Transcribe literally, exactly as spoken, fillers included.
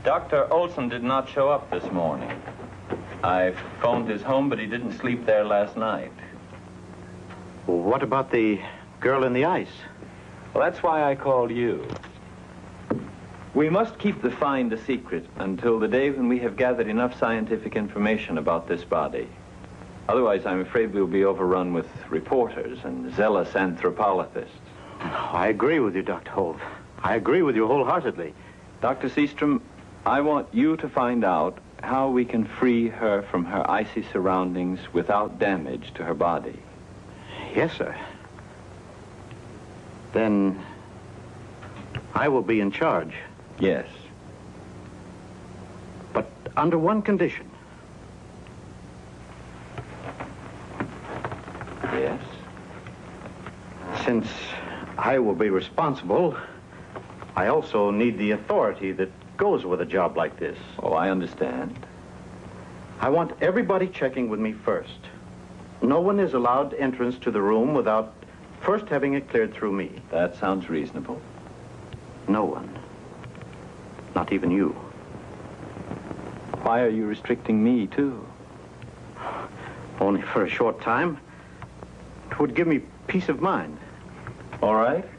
Doctor Olson did not show up this morning. I phoned his home, but he didn't sleep there last night. Well, what about the girl in the ice? Well, that's why I called you. We must keep the find a secret until the day when we have gathered enough scientific information about this body. Otherwise, I'm afraid we'll be overrun with reporters and zealous anthropologists. I agree with you, Doctor Holt. I agree with you wholeheartedly. Doctor Seastrom, I want you to find out how we can free her from her icy surroundings without damage to her body. Yes, sir. Then I will be in charge. Yes. But under one condition. Yes? Since I will be responsible, I also need the authority that goes with a job like this. Oh, I understand. I want everybody checking with me first. No one is allowed entrance to the room without first having it cleared through me. That sounds reasonable. No one. Not even you. Why are you restricting me, too? Only for a short time. It would give me peace of mind. All right.